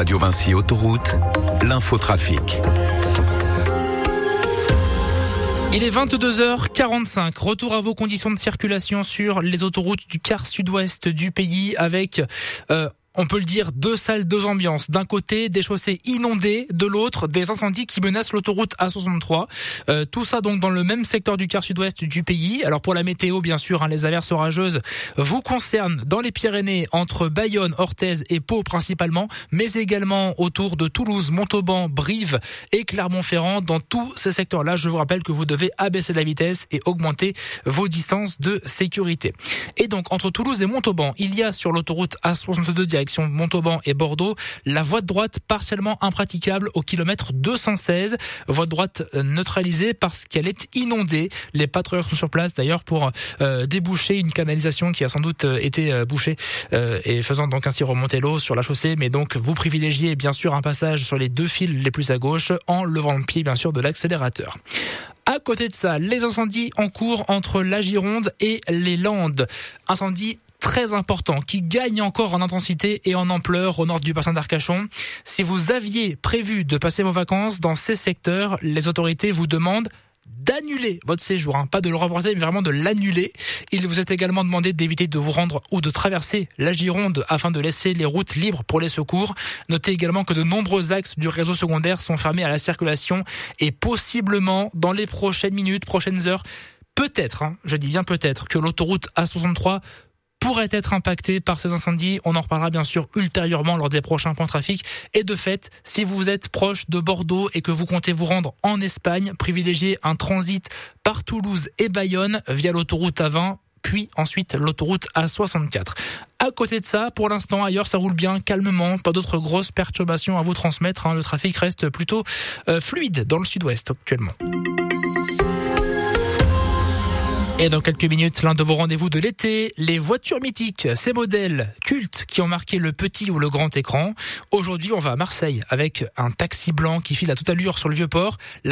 Radio Vinci Autoroute, l'infotrafic. Il est 22h45. Retour à vos conditions de circulation sur les autoroutes du quart sud-ouest du pays avec... on peut le dire, deux salles, deux ambiances. D'un côté, des chaussées inondées, de l'autre, des incendies qui menacent l'autoroute A63. Tout ça donc dans le même secteur du quart sud-ouest du pays. Alors pour la météo, bien sûr, les averses orageuses vous concernent dans les Pyrénées, entre Bayonne, Orthez et Pau principalement, mais également autour de Toulouse, Montauban, Brive et Clermont-Ferrand. Dans tous ces secteurs-là, je vous rappelle que vous devez abaisser la vitesse et augmenter vos distances de sécurité. Et donc, entre Toulouse et Montauban, il y a sur l'autoroute A62 direction Montauban et Bordeaux, la voie de droite partiellement impraticable au kilomètre 216. Voie de droite neutralisée parce qu'elle est inondée. Les patrouilleurs sont sur place d'ailleurs pour déboucher une canalisation qui a sans doute été bouchée et faisant donc ainsi remonter l'eau sur la chaussée. Mais donc vous privilégiez bien sûr un passage sur les deux fils les plus à gauche en levant le pied bien sûr de l'accélérateur. À côté de ça, les incendies en cours entre la Gironde et les Landes. Incendie très important, qui gagne encore en intensité et en ampleur au nord du bassin d'Arcachon. Si vous aviez prévu de passer vos vacances dans ces secteurs, les autorités vous demandent d'annuler votre séjour, pas de le reporter, mais vraiment de l'annuler. Il vous est également demandé d'éviter de vous rendre ou de traverser la Gironde afin de laisser les routes libres pour les secours. Notez également que de nombreux axes du réseau secondaire sont fermés à la circulation et possiblement dans les prochaines minutes, prochaines heures, peut-être, je dis bien peut-être, que l'autoroute A63 pourrait être impacté par ces incendies. On en reparlera bien sûr ultérieurement lors des prochains points trafic. Et de fait, si vous êtes proche de Bordeaux et que vous comptez vous rendre en Espagne, privilégiez un transit par Toulouse et Bayonne via l'autoroute A20, puis ensuite l'autoroute A64. À côté de ça, pour l'instant, ailleurs, ça roule bien, calmement. Pas d'autres grosses perturbations à vous transmettre. Le trafic reste plutôt fluide dans le sud-ouest actuellement. Et dans quelques minutes, l'un de vos rendez-vous de l'été, les voitures mythiques, ces modèles cultes qui ont marqué le petit ou le grand écran. Aujourd'hui, on va à Marseille avec un taxi blanc qui file à toute allure sur le Vieux-Port.